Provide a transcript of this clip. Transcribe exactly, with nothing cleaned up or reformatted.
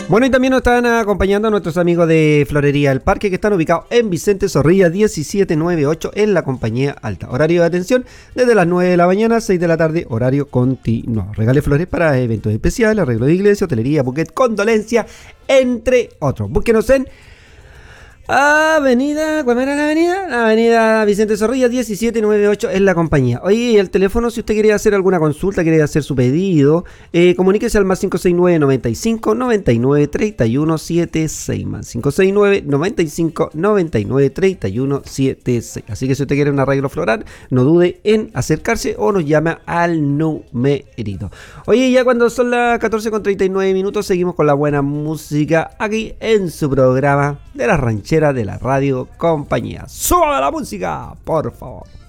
Bueno, y también nos están acompañando nuestros amigos de Florería El Parque, que están ubicados en Vicente Zorrilla diecisiete noventa y ocho en la compañía alta. Horario de atención desde las nueve de la mañana a seis de la tarde, horario continuo. Regale flores para eventos especiales, arreglo de iglesia, hotelería, buquet, condolencia, entre otros. Búsquenos en Avenida, ¿cuál era la avenida? Avenida Vicente Zorrilla diecisiete noventa y ocho en la compañía. Oye, el teléfono, si usted quiere hacer alguna consulta, quiere hacer su pedido, eh, comuníquese al más cinco seis nueve, noventa y cinco, noventa y nueve, treinta y uno setenta y seis, más cinco seis nueve, noventa y cinco, noventa y nueve, treinta y uno setenta y seis. Así que si usted quiere un arreglo floral, no dude en acercarse o nos llama al numerito. Oye, ya cuando son las catorce con treinta y nueve minutos, seguimos con la buena música aquí en su programa de la ranchera de la radio compañía. ¡Súbame la música, por favor!